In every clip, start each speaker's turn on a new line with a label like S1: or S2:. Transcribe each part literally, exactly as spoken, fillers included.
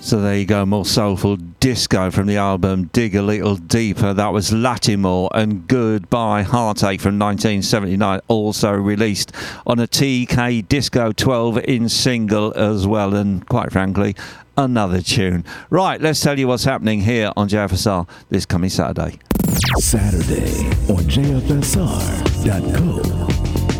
S1: So there you go, more soulful disco from the album Dig a Little Deeper. That was Lattimore and Goodbye Heartache from nineteen seventy-nine, also released on a T K Disco twelve inch single as well, and quite frankly, another tune. Right, let's tell you what's happening here on J F S R this coming Saturday.
S2: Saturday on J F S R dot co.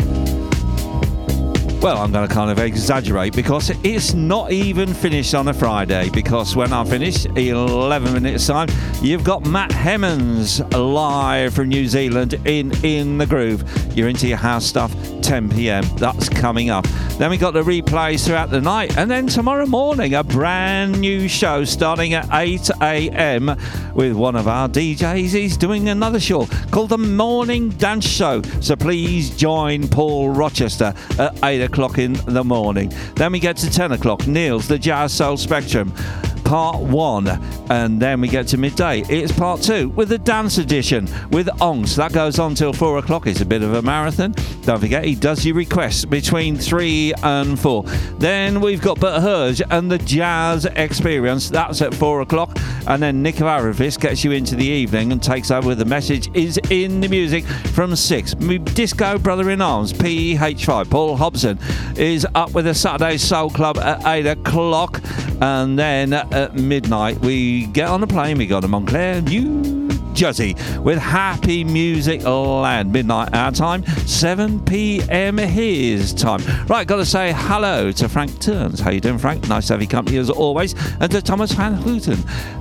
S1: Well, I'm going to kind of exaggerate because it's not even finished on a Friday, because when I finish, eleven minutes time, you've got Matt Hemmons live from New Zealand in In The Groove. You're into your house stuff, ten p.m. That's coming up. Then we got the replays throughout the night, and then tomorrow morning, a brand new show starting at eight a.m. with one of our D Js. He's doing another show called The Morning Dance Show. So please join Paul Rochester at eight o'clock in the morning. Then we get to ten o'clock, Neil's The Jazz Soul Spectrum, part one, and then we get to midday. It's part two with the dance edition with Onks. That goes on till four o'clock. It's a bit of a marathon. Don't forget, he does your requests between three and four. Then we've got Bert Hurge and the Jazz Experience. That's at four o'clock. And then Nick Aravis gets you into the evening and takes over with The Message is in the Music from six. Disco Brother in Arms, P E H five, Paul Hobson, is up with the Saturday Soul Club at eight o'clock. And then at midnight, we get on a plane. We go to Montclair, New Jersey, with Happy Music Land. Midnight our time, seven p.m. his time. Right, got to say hello to Frank Turns. How you doing, Frank? Nice to have your company as always. And to Thomas Van Houten.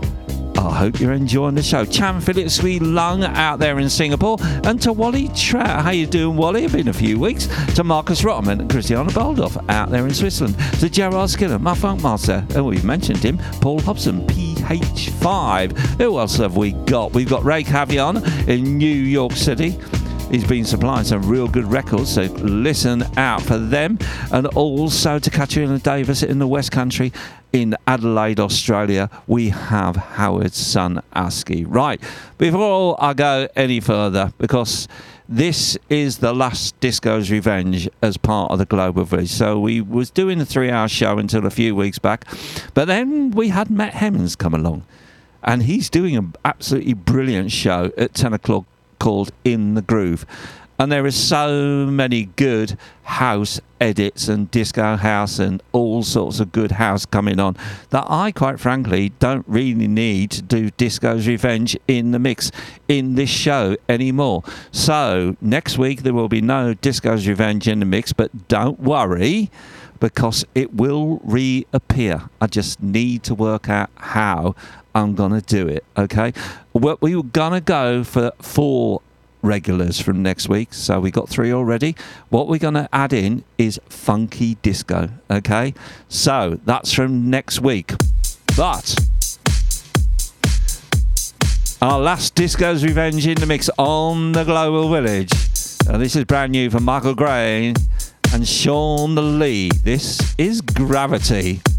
S1: I hope you're enjoying the show. Chan Philip Swee Lung out there in Singapore, and to Wally Trout. How you doing, Wally? It's been a few weeks. To Marcus Rotterman and Christiana Baldoff out there in Switzerland. To Gerard Skinner, my funk master, and we've mentioned him, Paul Hobson, P H five. Who else have we got? We've got Ray Cavion in New York City. He's been supplying some real good records, so listen out for them. And also to Katrina Davis in the West Country in Adelaide, Australia, we have Howard's son, Askey. Right, before I go any further, because this is the last Disco's Revenge as part of the Global Village. So we was doing a three-hour show until a few weeks back, but then we had Matt Hemmons come along, and he's doing an absolutely brilliant show at ten o'clock called In The Groove. And there is so many good house edits and disco house and all sorts of good house coming on that I, quite frankly, don't really need to do Disco's Revenge in the mix in this show anymore. So next week there will be no Disco's Revenge in the mix, but don't worry, because it will reappear. I just need to work out how I'm going to do it, okay? Well, we were going to go for four regulars from next week, so we got three already. What we're going to add in is funky disco, okay? So that's from next week. But our last Disco's Revenge in the mix on the Global Village. And this is brand new from Michael Gray and Sean Lee. This is Gravity.